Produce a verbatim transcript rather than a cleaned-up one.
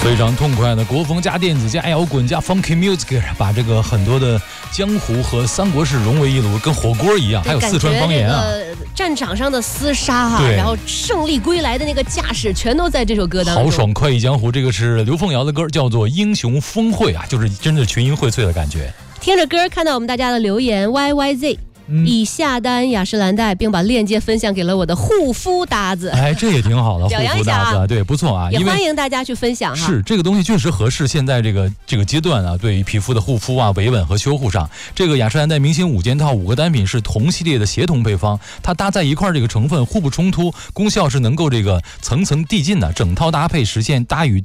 非常痛快的国风加电子加摇滚加 funky music， 把这个很多的江湖和三国事融为一炉，跟火锅一样，还有四川方言啊。 战场上的厮杀哈，然后胜利归来的那个架势，全都在这首歌当中。 豪爽快意江湖，这个是刘凤瑶的歌，叫做《英雄峰会》啊，就是真的群英荟萃的感觉。 听着歌，看到我们大家的留言 Y Y Z。嗯、已下单雅诗兰黛，并把链接分享给了我的护肤搭子。 哎，这也挺好的， 表扬一下护肤搭子，对，不错啊。 也欢迎大家去分享哈。 是这个东西确实合适现在这个这个阶段啊，对于皮肤的护肤啊、维稳和修护上，这个雅诗兰黛明星五件套五个单品是同系列的协同配方，它搭在一块，这个成分互不冲突，功效是能够这个层层递进的，整套搭配实现搭与